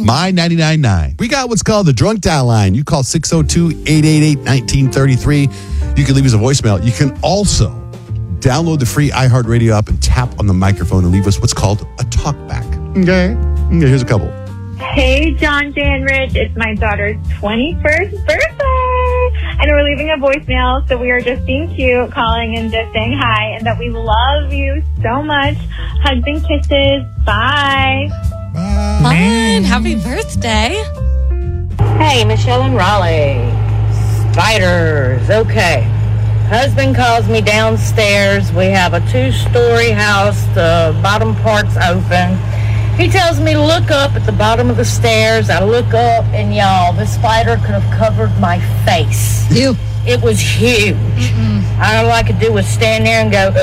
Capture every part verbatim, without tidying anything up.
My ninety-nine point nine. We got what's called the Drunk Dial Line. You call six oh two, eight eight eight, one nine three three. You can leave us a voicemail. You can also download the free iHeartRadio app and tap on the microphone and leave us what's called a talkback. Okay? Okay, here's a couple. Hey, John, Jay, and Rich. It's my daughter's twenty-first birthday. And we're leaving a voicemail, so we are just being cute, calling and just saying hi, and that we love you so much. Hugs and kisses. Bye. Bye. Fun. Happy birthday. Hey, Michelle and Raleigh. Spiders. Okay. Husband calls me downstairs. We have a two-story house. The bottom part's open. He tells me to look up at the bottom of the stairs. I look up, and y'all, the spider could have covered my face. Ew. It was huge. Mm-mm. All I could do was stand there and go,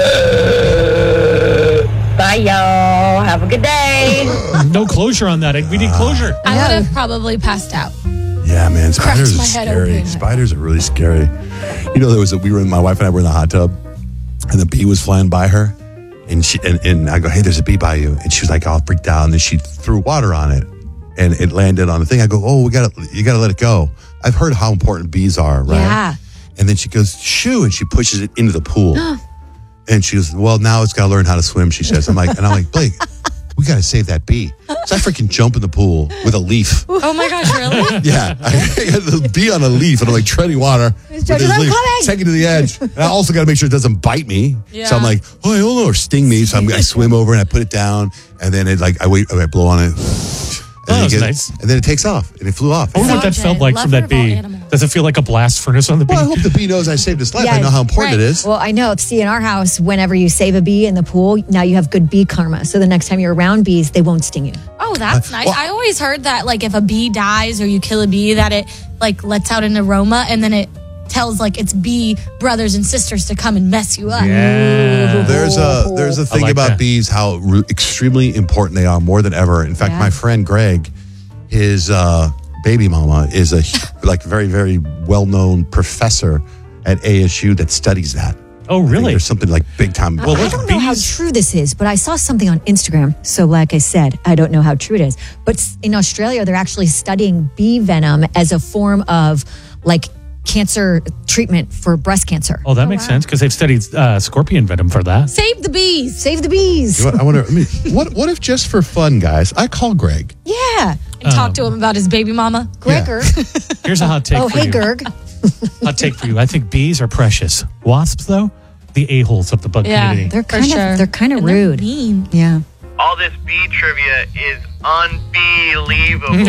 bye, y'all. Have a good day. No closure on that. We need closure. I would have probably passed out. Yeah, man. Spiders are my head scary. open. Spiders are really scary. You know, there was a, we were, my wife and I were in the hot tub, and the bee was flying by her. And she and, and I go, hey, there's a bee by you. And she was like all freaked out. And then she threw water on it, and it landed on the thing. I go, oh, we got to, you got to let it go. I've heard how important bees are, right? Yeah. And then she goes, shoo, and she pushes it into the pool. And she goes, well, now it's got to learn how to swim, she says. I'm like, and I'm like, Blake, we got to save that bee. So I freaking jump in the pool with a leaf. Oh my gosh, really? Yeah. I got the bee on a leaf, and I'm like treading water. With this leaf, take it to the edge. And I also got to make sure it doesn't bite me. Yeah. So I'm like, oh, I don't know, or sting me. So I'm, I swim over and I put it down, and then it like I wait, I blow on it. And, Oh, then, that's it nice. and then it takes off, and it flew off. I wonder what that Jay, felt like from lover that of all bee. animals. Does it feel like a blast furnace on the bee? Well, I hope the bee knows I saved its life. Yeah, I know how important right. it is. Well, I know. See, in our house, whenever you save a bee in the pool, now you have good bee karma. So the next time you're around bees, they won't sting you. Oh, that's nice. well- I always heard that, like, if a bee dies or you kill a bee, that it, like, lets out an aroma and then it tells, like, its bee brothers and sisters to come and mess you up. Yeah. There's a there's a thing like about that. bees, how re- extremely important they are, more than ever. In fact, Yeah. my friend Greg, his uh, baby mama is a like very very well known professor at A S U that studies that. Oh, I think really? there's something like big time. Well, I look, don't know how bees- true this is, but I saw something on Instagram. So, like I said, I don't know how true it is. But s- in Australia, they're actually studying bee venom as a form of like cancer treatment for breast cancer. Oh, that makes sense because they've studied uh, scorpion venom for that. Save the bees. Save the bees. You know what, I wonder. I mean, what what if just for fun, guys, I call Greg? Yeah. And talk to him about his baby mama. Gregor. Here's a hot take Oh, for hey, you. Gerg. Hot take for you. I think bees are precious. Wasps, though, the a-holes of the bug Yeah, community. They're for kind sure. of they're kind of And they're rude. mean. Yeah. All this bee trivia is unbelievable.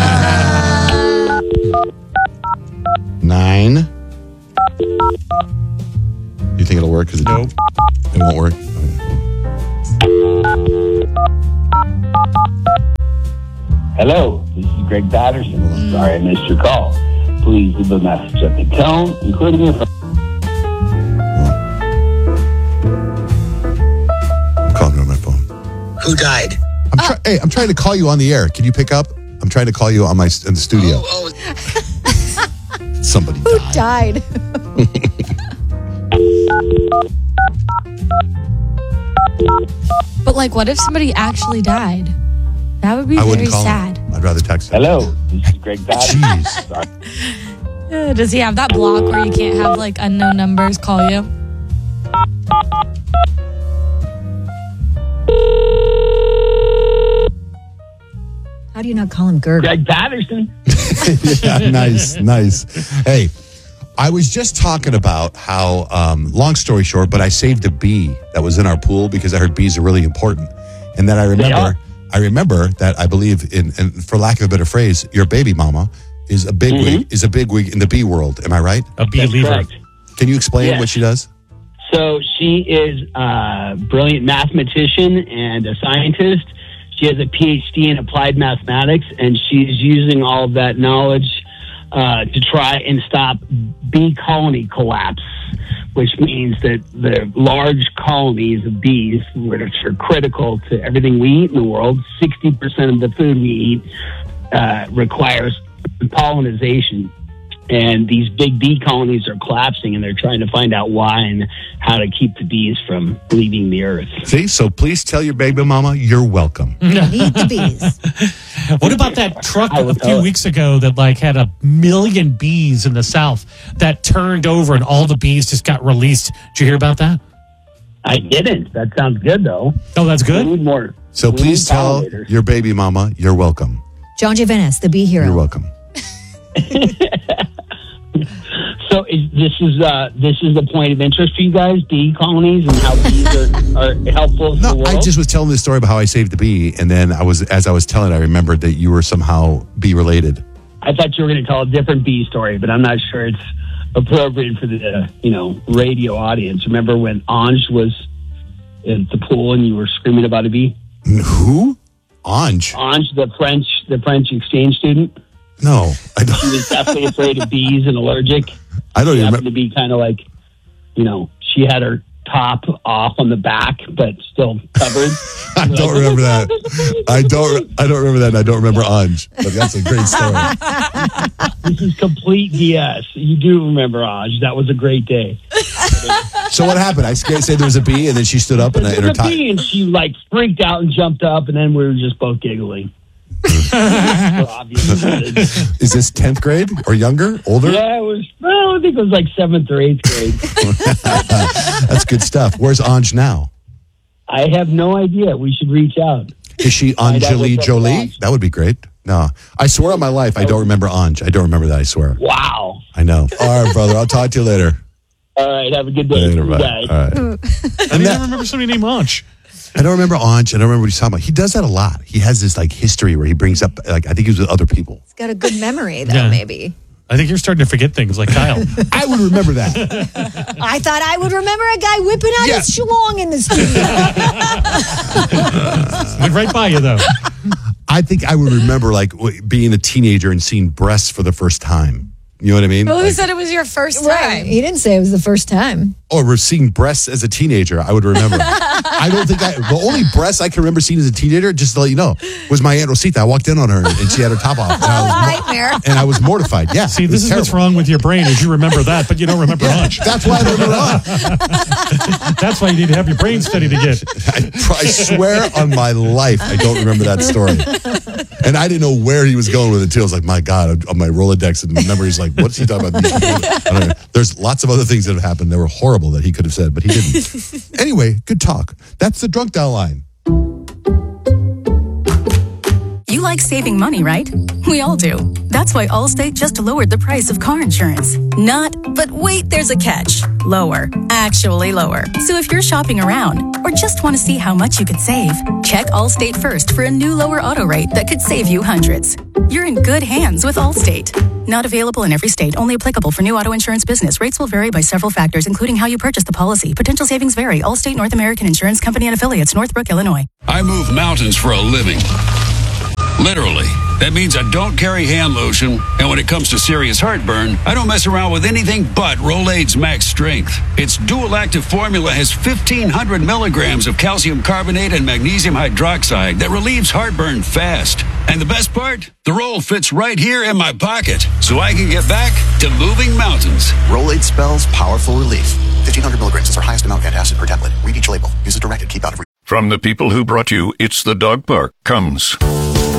Nine. You think it'll work? Cause it, Nope. It won't work. Hello, this is Greg Patterson. Sorry I missed your call. Please leave a message at the tone, including your phone. I'm calling you on my phone. Who died? I'm try- Hey, I'm trying to call you on the air. Can you pick up? I'm trying to call you on my in the studio. Oh, Somebody Who died. died? But, like, what if somebody actually died? That would be I very wouldn't call sad. him. I'd rather text him. Hello, this is Greg Patterson. Jeez. Sorry. Uh, does he have that block where you can't have, like, unknown numbers call you? How do you not call him Gerg? Greg Patterson. Yeah, nice, nice. Hey, I was just talking about how, um, long story short, but I saved a bee that was in our pool because I heard bees are really important. And then I remember, are. I remember that I believe in, and for lack of a better phrase, your baby mama is a big wig, is a big wig in the bee world. Am I right? A bee That's lever. correct. Can you explain Yes. what she does? So she is a brilliant mathematician and a scientist. She has a P H D in applied mathematics, and she's using all of that knowledge uh, to try and stop bee colony collapse, which means that the large colonies of bees, which are critical to everything we eat in the world, sixty percent of the food we eat uh, requires pollinization. And these big bee colonies are collapsing, and they're trying to find out why and how to keep the bees from leaving the earth. See, so please tell your baby mama you're welcome. Need the bees. What about that truck I will a tell few it. weeks ago that like had a million bees in the South that turned over and all the bees just got released? Did you hear about that? I didn't. That sounds good, though. Oh, that's We good. need more. So we please need tell pollinators. your baby mama you're welcome. John J. Venice, the bee hero. You're welcome. So is, this is uh, this is the point of interest for you guys, bee colonies and how bees are, are helpful to the No, world. I just was telling this story about how I saved the bee, and then I was, as I was telling it, I remembered that you were somehow bee related. I thought you were going to tell a different bee story, but I'm not sure it's appropriate for the uh, you know radio audience. Remember when Ange was at the pool and you were screaming about a bee? Who? Ange? Ange, the French the French exchange student. No, I She don't. was definitely afraid of bees and allergic. I don't She even happened remember. to be kind of like, you know, she had her top off on the back, but still covered. I don't remember that. I don't. I don't remember that. And I don't remember Ange. But that's a great story. This is complete B S. You do remember Ange. That was a great day. So what happened? I scared, say there was a bee, and then she stood up and, There and her was a top. bee, and she like freaked out and jumped up, and then we were just both giggling. For obvious reasons. Is this tenth grade or younger, older? Yeah, it was. Well, I think it was like seventh or eighth grade. That's good stuff. Where's Ange now? I have no idea. We should reach out. Is she Find out Anjali what's up with Jolie? Ange. That would be great. No, I swear on my life, I don't remember Ange. I don't remember that. I swear. Wow. I know. All right, brother. I'll talk to you later. All right. Have a good day. Later, You bye. guys. All right. I don't even remember somebody named Ange. I don't remember Ange. I don't remember what he's talking about. He does that a lot. He has this like history where he brings up like I think he was with other people. He's got a good memory, though, Yeah. maybe. I think you're starting to forget things like Kyle. I would remember that. I thought I would remember a guy whipping out Yeah. his schlong in the studio. Went right by you though. I think I would remember like w- being a teenager and seeing breasts for the first time. You know what I mean? Well, who Like, said it was your first Right. time? He didn't say it was the first time. or we're seeing breasts as a teenager. I would remember. I don't think I. The only breasts I can remember seeing as a teenager, just to let you know, was my Aunt Rosita. I walked in on her and she had her top off, and I was, Nightmare. and I was mortified. Yeah. See, it was this is what's terrible. wrong with your brain is you remember that, but you don't remember Ange. That's why I remember Ange. That's why you need to have your brain studied again. I, I swear on my life, I don't remember that story. And I didn't know where he was going with it, too. I was like, my God, on my Rolodex and memories, like, what's he talking about? I don't know. There's lots of other things that have happened that were horrible that he could have said, but he didn't. Anyway, good talk. That's the drunk dial line. You like saving money, right? We all do. That's why Allstate just lowered the price of car insurance. Not, but wait, there's a catch. Lower. Actually lower. So if you're shopping around or just want to see how much you could save, check Allstate first for a new lower auto rate that could save you hundreds. You're in good hands with Allstate. Not available in every state. Only applicable for new auto insurance business. Rates will vary by several factors, including how you purchase the policy. Potential savings vary. Allstate North American Insurance Company and Affiliates, Northbrook, Illinois. I move mountains for a living. Literally. That means I don't carry hand lotion, and when it comes to serious heartburn, I don't mess around with anything but Rolaids Max Strength. Its dual-active formula has fifteen hundred milligrams of calcium carbonate and magnesium hydroxide that relieves heartburn fast. And the best part? The roll fits right here in my pocket, so I can get back to moving mountains. Rolaids spells powerful relief. fifteen hundred milligrams is our highest amount antacid per tablet. Read each label. Use as directed. Keep out of reach. From the people who brought you It's the Dog Park comes